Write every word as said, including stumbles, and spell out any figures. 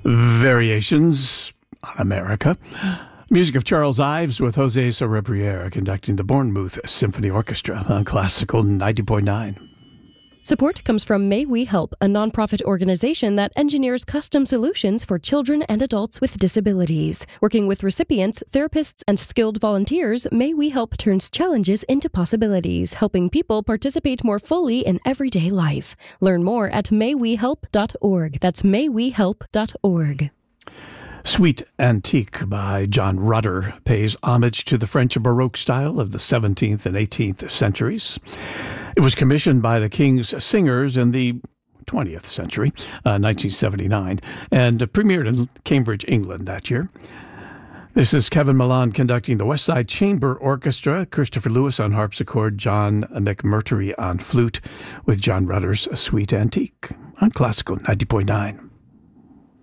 Variations on America. Music of Charles Ives with Jose Sorebriera conducting the Bournemouth Symphony Orchestra on Classical ninety point nine. Support comes from May We Help, a nonprofit organization that engineers custom solutions for children and adults with disabilities. Working with recipients, therapists, and skilled volunteers, May We Help turns challenges into possibilities, helping people participate more fully in everyday life. Learn more at may we help dot org. That's may we help dot org. Suite Antique by John Rutter pays homage to the French Baroque style of the seventeenth and eighteenth centuries. It was commissioned by the King's Singers in the twentieth century, uh, nineteen seventy-nine, and premiered in Cambridge, England that year. This is Kevin Millan conducting the West Side Chamber Orchestra, Christopher Lewis on harpsichord, John McMurtry on flute, with John Rutter's Suite Antique on Classical ninety point nine.